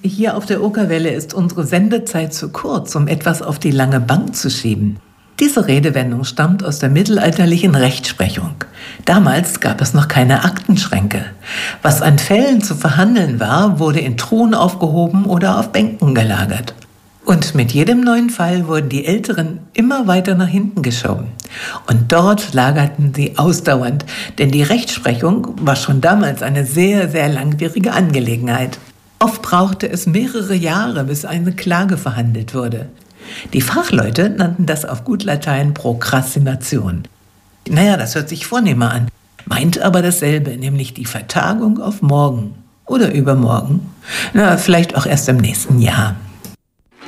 Hier auf der Okerwelle ist unsere Sendezeit zu kurz, um etwas auf die lange Bank zu schieben. Diese Redewendung stammt aus der mittelalterlichen Rechtsprechung. Damals gab es noch keine Aktenschränke. Was an Fällen zu verhandeln war, wurde in Truhen aufgehoben oder auf Bänken gelagert. Und mit jedem neuen Fall wurden die Älteren immer weiter nach hinten geschoben. Und dort lagerten sie ausdauernd, denn die Rechtsprechung war schon damals eine sehr, sehr langwierige Angelegenheit. Oft brauchte es mehrere Jahre, bis eine Klage verhandelt wurde. Die Fachleute nannten das auf gut Latein Prokrastination. Naja, das hört sich vornehmer an, meint aber dasselbe, nämlich die Vertagung auf morgen oder übermorgen. Vielleicht auch erst im nächsten Jahr.